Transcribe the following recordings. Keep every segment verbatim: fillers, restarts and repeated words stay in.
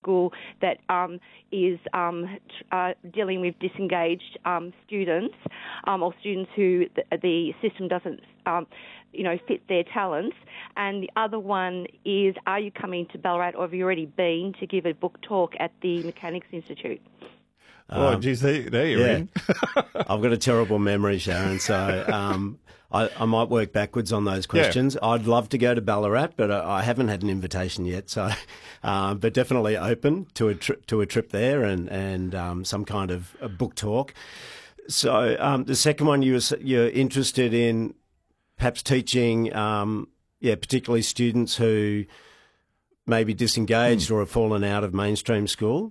school that um, is um, t- uh, dealing with disengaged um, students um, or students who the, the system doesn't, um, you know, fit their talents. And the other one is, are you coming to Ballarat, or have you already been to give a book talk at the Mechanics Institute? Oh, um, geez, there, there you're yeah. in. I've got a terrible memory, Sharon, so um, I, I might work backwards on those questions. Yeah. I'd love to go to Ballarat, but I haven't had an invitation yet. So, uh, but definitely open to a tri- to a trip there and and um, some kind of a book talk. So um, the second one, you were, you're interested in perhaps teaching, um, yeah, particularly students who may be disengaged mm. or have fallen out of mainstream school.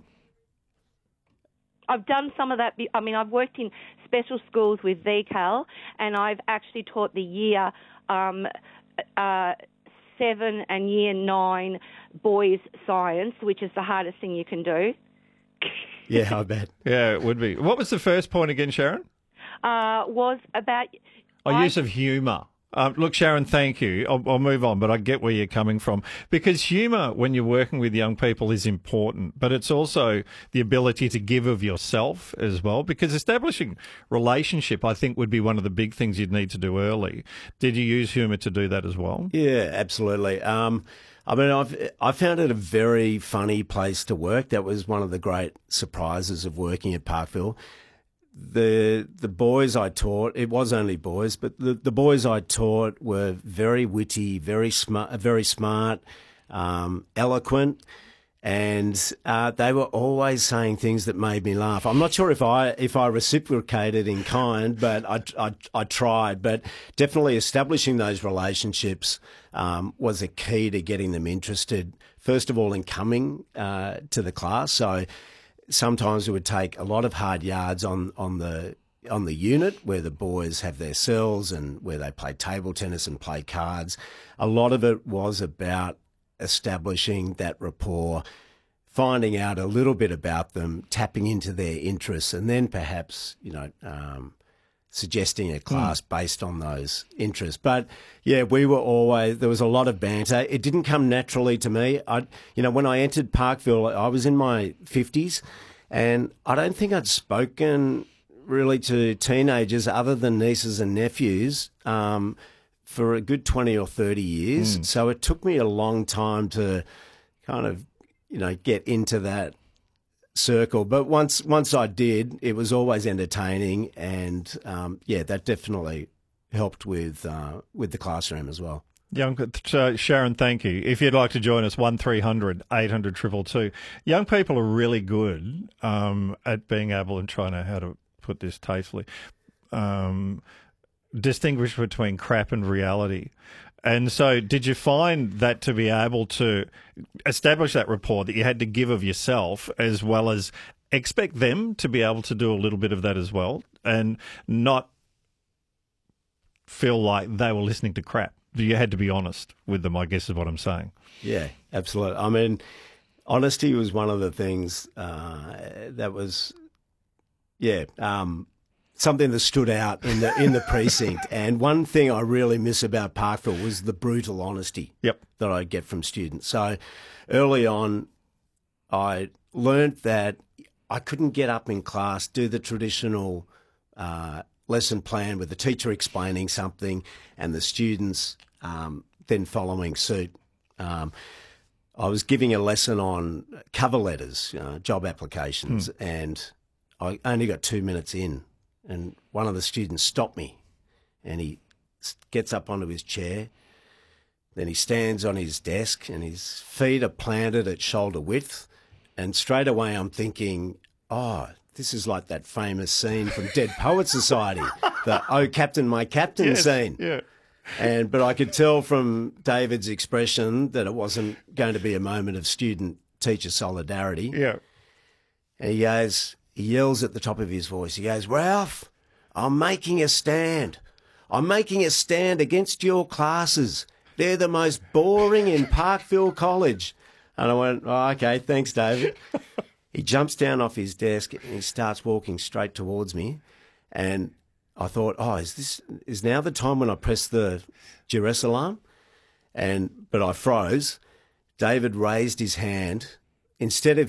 I've done some of that. I mean, I've worked in special schools with V CAL, and I've actually taught the year um, uh, seven and year nine boys science, which is the hardest thing you can do. Yeah, I bet. Yeah, it would be. What was the first point again, Sharon? Uh, was about... Oh, I, use of humour. Um, look, Sharon, thank you. I'll, I'll move on, but I get where you're coming from. Because humour, when you're working with young people, is important, but it's also the ability to give of yourself as well. Because establishing relationship, I think, would be one of the big things you'd need to do early. Did you use humour to do that as well? Yeah, absolutely. Um, I mean, I've I found it a very funny place to work. That was one of the great surprises of working at Parkville. The the boys I taught, it was only boys, but the, the boys I taught were very witty, very smart, very smart, um, eloquent, and uh, they were always saying things that made me laugh. I'm not sure if I if I reciprocated in kind, but I I, I tried. But definitely establishing those relationships um, was a key to getting them interested. First of all, in coming uh, to the class, so. Sometimes it would take a lot of hard yards on, on the on the unit where the boys have their cells and where they play table tennis and play cards. A lot of it was about establishing that rapport, finding out a little bit about them, tapping into their interests, and then perhaps, you know, um, suggesting a class mm. based on those interests. But yeah, we were always, there was a lot of banter. It didn't come naturally to me. I, you know, when I entered Parkville, I was in my fifties, and I don't think I'd spoken really to teenagers other than nieces and nephews um, for a good twenty or thirty years. Mm. So it took me a long time to kind of, you know, get into that circle, but once once I did, it was always entertaining, and um, yeah, that definitely helped with uh, with the classroom as well. Young uh, Sharon, thank you. If you'd like to join us, one three hundred eight hundred two two two. Young people are really good um, at being able, and trying to how to put this tastefully, um, distinguish between crap and reality. And so did you find that to be able to establish that rapport that you had to give of yourself, as well as expect them to be able to do a little bit of that as well, and not feel like they were listening to crap? You had to be honest with them, I guess is what I'm saying. Yeah, absolutely. I mean, honesty was one of the things uh, that was, yeah, um, something that stood out in the in the precinct. And one thing I really miss about Parkville was the brutal honesty yep. that I get from students. So early on, I learnt that I couldn't get up in class, do the traditional uh, lesson plan with the teacher explaining something and the students um, then following suit. Um, I was giving a lesson on cover letters, uh, job applications, mm. and I only got two minutes in. And one of the students stopped me, and he gets up onto his chair. Then he stands on his desk, and his feet are planted at shoulder width. And straight away I'm thinking, oh, this is like that famous scene from Dead Poets Society, the "Oh, Captain, my Captain" yes, scene. Yeah. And but I could tell from David's expression that it wasn't going to be a moment of student-teacher solidarity. Yeah. And he goes... He yells at the top of his voice. He goes, "Ralph, I'm making a stand. I'm making a stand against your classes. They're the most boring in Parkville College." And I went, "Oh, okay, thanks, David." He jumps down off his desk and he starts walking straight towards me. And I thought, oh, is this is now the time when I press the duress alarm? And but I froze. David raised his hand. Instead of